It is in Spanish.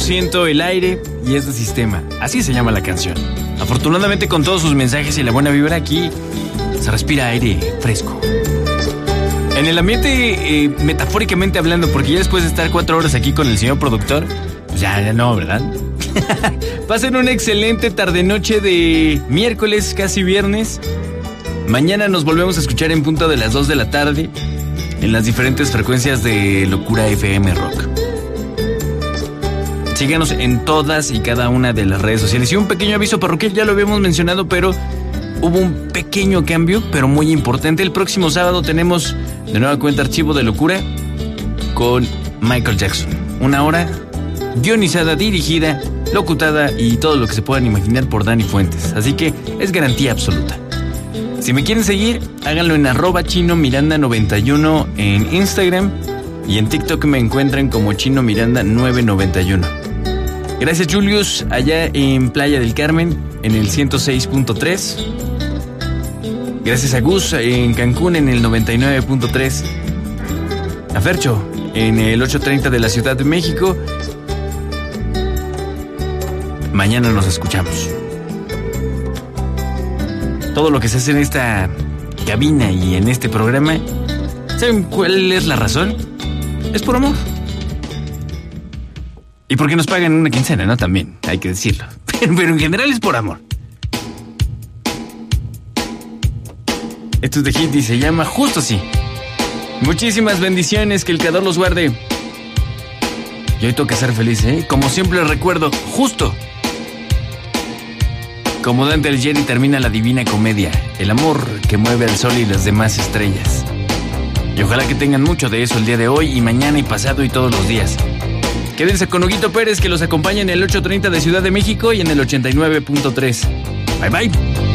100% el aire y es de sistema. Así se llama la canción. Afortunadamente, con todos sus mensajes y la buena vibra, aquí se respira aire fresco. En el ambiente, metafóricamente hablando, porque ya después de estar 4 horas aquí con el señor productor, pues ya no, ¿verdad? Pasen una excelente tarde-noche de miércoles, casi viernes. Mañana nos volvemos a escuchar en punto de las 2 de la tarde en las diferentes frecuencias de Locura FM Rock. Síganos en todas y cada una de las redes sociales. Y un pequeño aviso parroquial, ya lo habíamos mencionado, pero hubo un pequeño cambio, pero muy importante. El próximo sábado tenemos de nueva cuenta Archivo de Locura con Michael Jackson. 1 hora guionizada, dirigida, locutada y todo lo que se puedan imaginar por Dani Fuentes. Así que es garantía absoluta. Si me quieren seguir, háganlo en @ChinoMiranda91 en Instagram y en TikTok me encuentran como ChinoMiranda991. Gracias, Julius, allá en Playa del Carmen, en el 106.3. Gracias a Gus en Cancún, en el 99.3. A Fercho, en el 830 de la Ciudad de México. Mañana nos escuchamos. Todo lo que se hace en esta cabina y en este programa, ¿saben cuál es la razón? Es por amor. Y porque nos pagan una quincena, ¿no? También, hay que decirlo. Pero en general es por amor. Esto es de Hit y se llama Justo Así. Muchísimas bendiciones, que el Creador los guarde. Y hoy toca ser feliz, ¿eh? Como siempre recuerdo, justo como Dante Alighieri termina la Divina Comedia, el amor que mueve al sol y las demás estrellas. Y ojalá que tengan mucho de eso el día de hoy y mañana y pasado y todos los días. Quédense con Huguito Pérez, que los acompaña en el 830 de Ciudad de México y en el 89.3. Bye bye.